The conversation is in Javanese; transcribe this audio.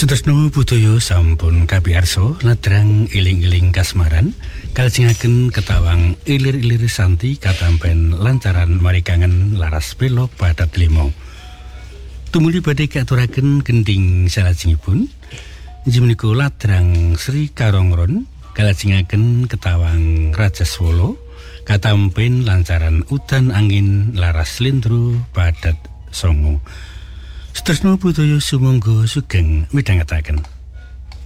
Sutresno budaya sampun kapiarsa ladrang iling-iling kasmaran kalajengaken ketawang ilir-ilir santi katampen lancaran marikangen laras belo padat limo. Tumuli badhe katuraken gending salajengipun inggih menika ladrang Sri Karongron kalajengaken ketawang Rajaswala katampen lancaran udan angin laras slendro padat songo. Sutresno budaya sumangga sugeng midhangetaken.